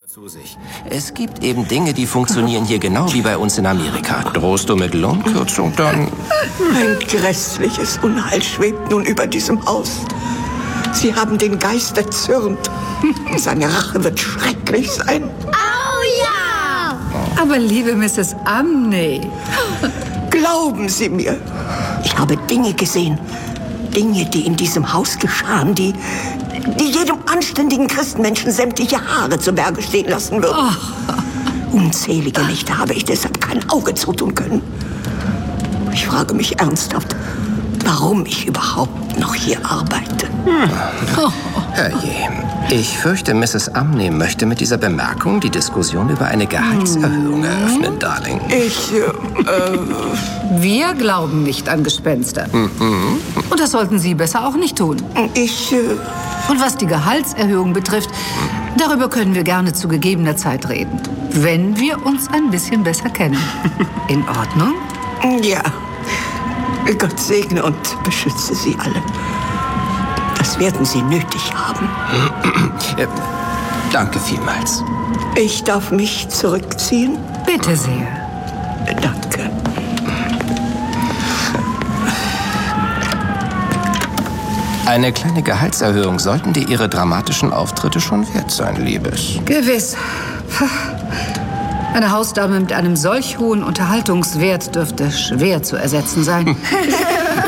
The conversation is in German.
zu sich. Es gibt eben Dinge, die funktionieren hier genau wie bei uns in Amerika. Drohst du mit Lohnkürzung, dann... Ein grässliches Unheil schwebt nun über diesem Haus. Sie haben den Geist erzürnt. Seine Rache wird schrecklich sein. Oh ja! Aber liebe Mrs. Umney... Glauben Sie mir, ich habe Dinge gesehen. Dinge, die in diesem Haus geschahen, die jedem anständigen Christenmenschen sämtliche Haare zu Berge stehen lassen würden. Unzählige Nächte habe ich deshalb kein Auge zutun können. Ich frage mich ernsthaft, warum ich überhaupt noch hier arbeite. Herrje, ich fürchte, Mrs. Umney möchte mit dieser Bemerkung die Diskussion über eine Gehaltserhöhung eröffnen, Darling. Wir glauben nicht an Gespenster. Und das sollten Sie besser auch nicht tun. Und was die Gehaltserhöhung betrifft, darüber können wir gerne zu gegebener Zeit reden. Wenn wir uns ein bisschen besser kennen. In Ordnung? Ja. Gott segne und beschütze Sie alle. Das werden Sie nötig haben. Danke vielmals. Ich darf mich zurückziehen? Bitte sehr. Danke. Eine kleine Gehaltserhöhung sollten dir Ihre dramatischen Auftritte schon wert sein, Liebes. Gewiss. Eine Hausdame mit einem solch hohen Unterhaltungswert dürfte schwer zu ersetzen sein.